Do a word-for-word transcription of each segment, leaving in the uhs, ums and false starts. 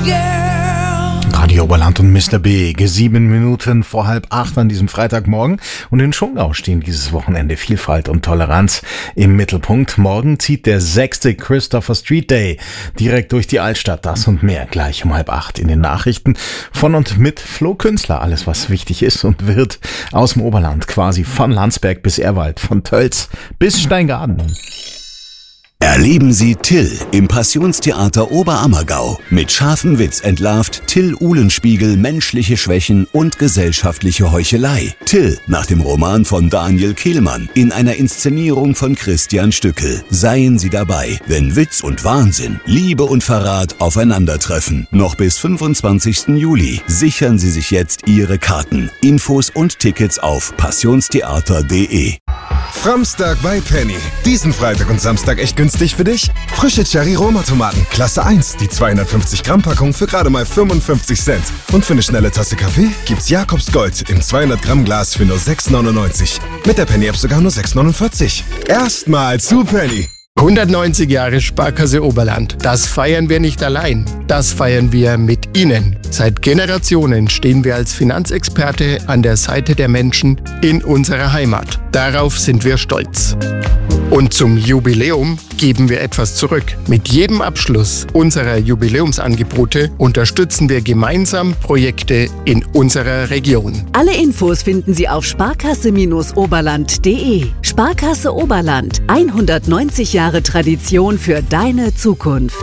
Radio Oberland und Mister Big, sieben Minuten vor halb acht an diesem Freitagmorgen. Und in Schongau stehen dieses Wochenende Vielfalt und Toleranz im Mittelpunkt. Morgen zieht der sechste Christopher Street Day direkt durch die Altstadt. Das und mehr gleich um halb acht in den Nachrichten von und mit Flo Künstler. Alles, was wichtig ist und wird aus dem Oberland, quasi von Landsberg bis Ehrwald, von Tölz bis Steingaden. Erleben Sie Till im Passionstheater Oberammergau. Mit scharfem Witz entlarvt Till Uhlenspiegel menschliche Schwächen und gesellschaftliche Heuchelei. Till nach dem Roman von Daniel Kehlmann in einer Inszenierung von Christian Stückel. Seien Sie dabei, wenn Witz und Wahnsinn, Liebe und Verrat aufeinandertreffen. Noch bis fünfundzwanzigsten Juli. Sichern Sie sich jetzt Ihre Karten. Infos und Tickets auf passionstheater punkt de. Framstag bei Penny. Diesen Freitag und Samstag echt günstig für dich? Frische Cherry-Roma-Tomaten, Klasse eins, die zweihundertfünfzig Gramm Packung für gerade mal fünfundfünfzig Cent. Und für eine schnelle Tasse Kaffee gibt's Jakobs Gold im zweihundert Gramm Glas für nur sechs neunundneunzig. Mit der Penny-App sogar nur sechs neunundvierzig. Erstmal zu Penny. hundertneunzig Jahre Sparkasse Oberland. Das feiern wir nicht allein. Das feiern wir mit Ihnen. Seit Generationen stehen wir als Finanzexperte an der Seite der Menschen in unserer Heimat. Darauf sind wir stolz. Und zum Jubiläum geben wir etwas zurück. Mit jedem Abschluss unserer Jubiläumsangebote unterstützen wir gemeinsam Projekte in unserer Region. Alle Infos finden Sie auf sparkasse Oberland punkt de. Sparkasse Oberland. hundertneunzig Jahre Tradition für deine Zukunft.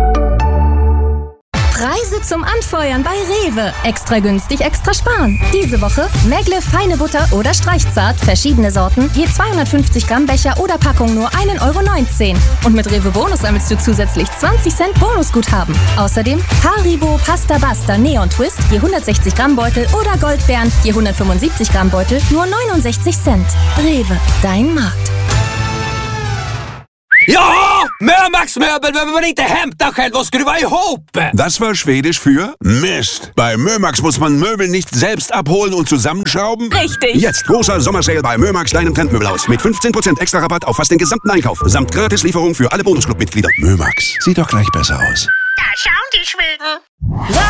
Preise zum Anfeuern bei Rewe. Extra günstig, extra sparen. Diese Woche Megle feine Butter oder Streichzart, verschiedene Sorten, je zweihundertfünfzig Gramm Becher oder Packung nur ein Euro neunzehn. Und mit Rewe Bonus sammelst du zusätzlich zwanzig Cent Bonusguthaben. Außerdem Haribo Pasta Basta Neon Twist, je hundertsechzig Gramm Beutel oder Goldbeeren, je hundertfünfundsiebzig Gramm Beutel, nur neunundsechzig Cent. Rewe, dein Markt. Ja, Mömax Möbel behöver man inte hämta själv och skruva ihop. Das war Schwedisch für Mist. Bei Mömax muss man Möbel nicht selbst abholen und zusammenschrauben. Richtig. Jetzt großer Sommersale bei Mömax, deinem Trendmöbelhaus. Mit fünfzehn Prozent extra Rabatt auf fast den gesamten Einkauf. Samt Gratislieferung für alle Bonusclub-Mitglieder. Mömax, sieht doch gleich besser aus. Da schauen die Schweden.